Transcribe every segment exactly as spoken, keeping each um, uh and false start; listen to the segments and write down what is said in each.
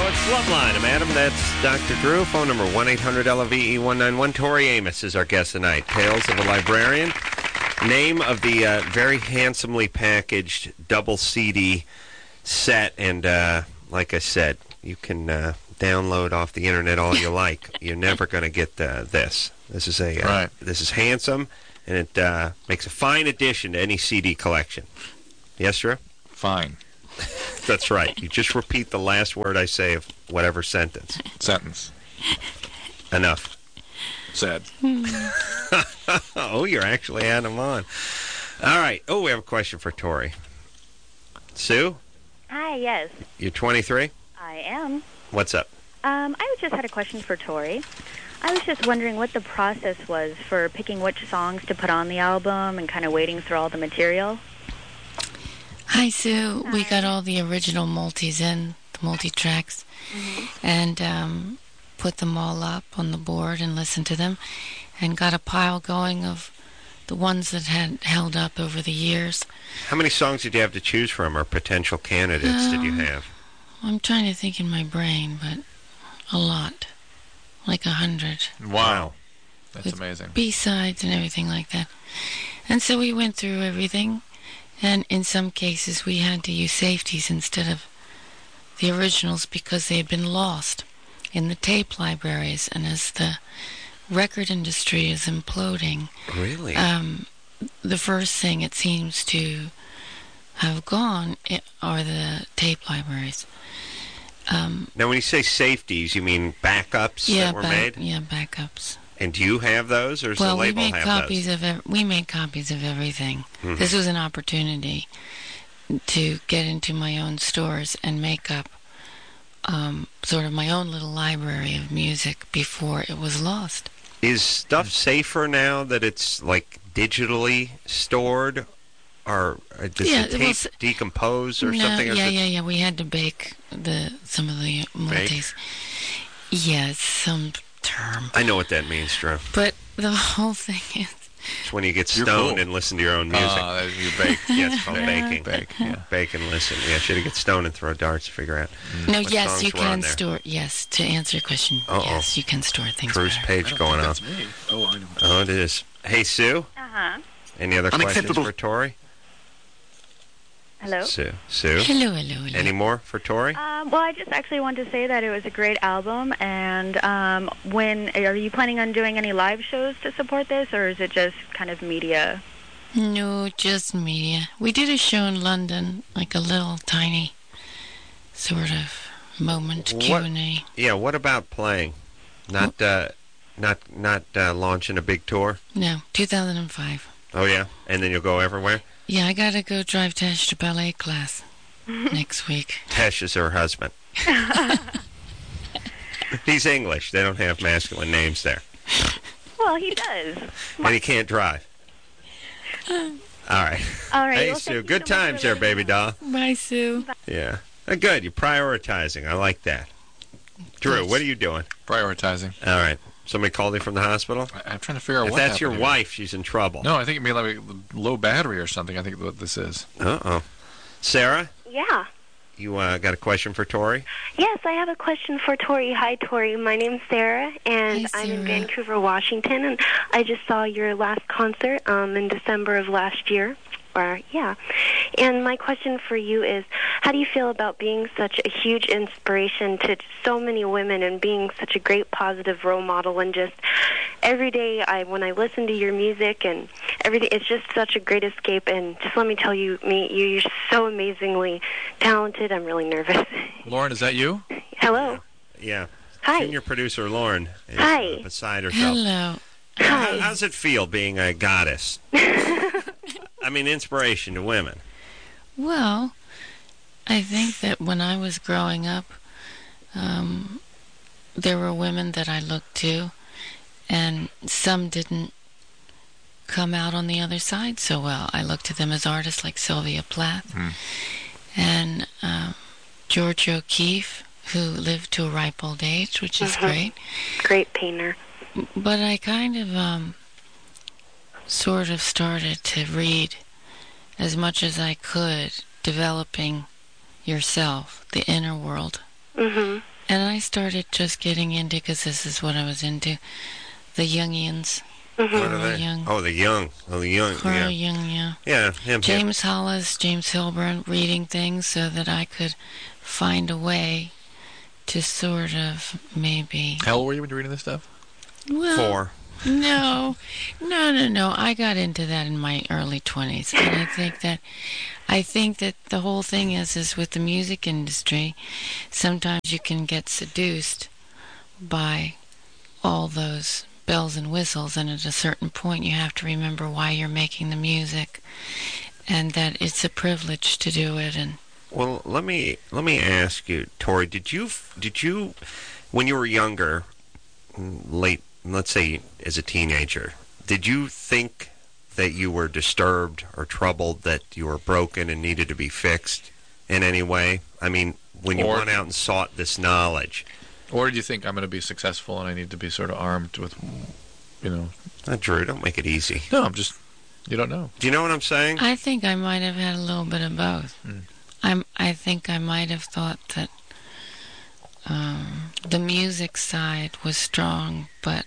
it's Loveline. I'm Adam. That's Doctor Drew. Phone number one eight hundred L V E one nine one. Tori Amos is our guest tonight. Tales of a Librarian. Name of the uh, very handsomely packaged double C D set. And uh, like I said, you can uh, download off the internet all you like. You're never going to get uh, this. This is a uh, right. This is handsome, and it uh, makes a fine addition to any C D collection. Yes, Drew? Fine. That's right. You just repeat the last word I say of whatever sentence. Sentence. Enough. Said. Oh, you're actually adding them on. All right. Oh, we have a question for Tori. Sue? Hi, yes. You're twenty-three? I am. What's up? Um, I just had a question for Tori. I was just wondering what the process was for picking which songs to put on the album and kind of waiting through all the material. Hi, Sue. Hi. We got all the original multis in, the multi-tracks, Mm-hmm. and um, put them all up on the board and listened to them, and got a pile going of the ones that had held up over the years. How many songs did you have to choose from, or potential candidates Um, did you have? I'm trying to think in my brain, but a lot. Like a hundred. Wow. That's With amazing. B-sides and everything like that. And so we went through everything, and in some cases we had to use safeties instead of the originals because they had been lost in the tape libraries. And as the record industry is imploding, Really? um, the first thing it seems to have gone i- are the tape libraries. Um, Now, when you say safeties, you mean backups yeah, that were back- made? yeah, backups. And do you have those, or does Well, the we label made have copies those? of ev- we made copies of everything. Mhm. This was an opportunity to get into my own stores and make up um, sort of my own little library of music before it was lost. Is stuff safer now that it's, like, digitally stored? Or uh, does Yeah, the well, tape s- decompose or no, something? Or yeah, is it- yeah, yeah. We had to bake the some of the multis. Yeah, it's some term. I know what that means, Drew. But the whole thing is, It's when you get You're stoned cool. and listen to your own music. Uh, you bake. Yeah, it's called baking. Bake, yeah. Bake and listen. Yeah, should have get stoned and throw darts to figure out. no, What yes, songs you were on can there? store. Yes, to answer your question, Uh-oh. yes, you can store things. Cruise better. page going on. me. Oh, I know. Oh, it is. Hey, Sue? Uh-huh. Any other questions Unacceptable. for Tori? Hello? Sue. Sue? Hello, hello, hello. Any more for Tori? Um, well, I just actually wanted to say that it was a great album, and um, when are you planning on doing any live shows to support this, or is it just kind of media? No, just media. We did a show in London, like a little tiny sort of moment What- Q and A. Yeah, what about playing? Not uh, not not uh, launching a big tour? No, two thousand five. Oh, yeah? And then you'll go everywhere? Yeah, I gotta go drive Tash to ballet class next week. Tesh is her husband. He's English. They don't have masculine names there. Well, he does. And he can't drive. All right. All right. Hey, well, Sue. thank you Good so much times for there, letting me baby know. doll. Bye, Sue. Yeah. Uh, good. You're prioritizing. I like that. Drew, what are you doing? Prioritizing. All right. Somebody called you from the hospital? I, I'm trying to figure out If what that's your happened here. wife, she's in trouble. No, I think it may be like low battery or something. I think what this is. Uh-oh. Sarah, Yeah. you uh, got a question for Tori? Yes, I have a question for Tori. Hi, Tori. My name's Sarah, and Hi, I'm in Sarah. Vancouver, Washington, and I just saw your last concert um, in December of last year. Or, yeah. And my question for you is, how do you feel about being such a huge inspiration to so many women and being such a great positive role model? And just every day I when I listen to your music and everything, it's just such a great escape. And just let me tell you, me, you, you're so amazingly talented. I'm really nervous. Lauren, is that you? Hello. Yeah. Hi. Senior producer Lauren is Hi. uh, beside herself. Hello. How, Hi. how's it feel being a goddess? I mean, inspiration to women. Well, I think that when I was growing up, um, there were women that I looked to, and some didn't come out on the other side so well. I looked to them as artists like Sylvia Plath Hmm. and um, George O'Keeffe, who lived to a ripe old age, which is Mhm. great. Great painter. But I kind of um, sort of started to read as much as I could, developing yourself, the inner world. Mm-hmm. And I started just getting into, because this is what I was into, the Jungians. Mm-hmm. What are Carl they? Jung. Oh, the Young. Oh, the Young. Carl yeah. Jung, yeah. Yeah, him. James Hollis, James Hilburn, reading things so that I could find a way to sort of maybe... How old were you when you were reading this stuff? Well, Four. No, no, no, no. I got into that in my early twenties, and I think that, I think that the whole thing is, is with the music industry, sometimes you can get seduced by all those bells and whistles, and at a certain point you have to remember why you're making the music, and that it's a privilege to do it. And Well, let me let me ask you, Tori. Did you did you when you were younger, late, let's say as a teenager, did you think that you were disturbed or troubled, that you were broken and needed to be fixed in any way? I mean, when you Or- went out and sought this knowledge. Or did you think I'm going to be successful and I need to be sort of armed with, you know... Uh, Drew, don't make it easy. No, I'm just... You don't know. Do you know what I'm saying? I think I might have had a little bit of both. Mm. I'm, I think I might have thought that um, the music side was strong, but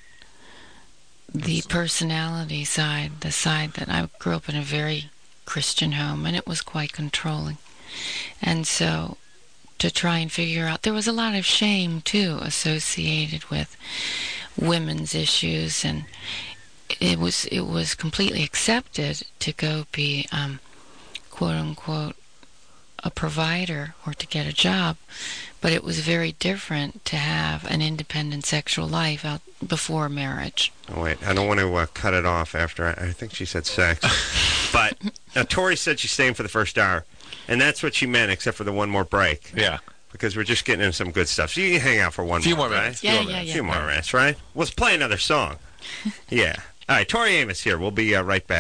the personality side, the side that I grew up in a very Christian home, and it was quite controlling. And so to try and figure out, there was a lot of shame, too, associated with women's issues, and it was it was completely accepted to go be, um, quote-unquote, a provider or to get a job, but it was very different to have an independent sexual life out before marriage. Oh, wait, I don't want to uh, cut it off after, I, I think she said sex. But now, Tori said she's staying for the first hour, and that's what she meant, except for the one more break. Yeah. Because we're just getting into some good stuff. So you can hang out for one Few more, more right? minutes. Yeah, Few more yeah, minutes. A few more minutes, right? Let's play another song. Yeah. All right, Tori Amos here. We'll be uh, right back.